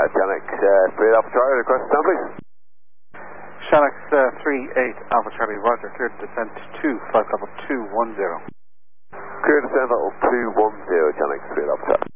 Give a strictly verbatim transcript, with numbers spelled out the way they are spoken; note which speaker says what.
Speaker 1: Uh, Channel uh, three Alpha Charlie, request stand please.
Speaker 2: Channel uh, three eight Alpha Charlie, roger, clear to descent to flight level two one zero.
Speaker 1: Clear to descent level two one zero, Channel three Alpha Charlie.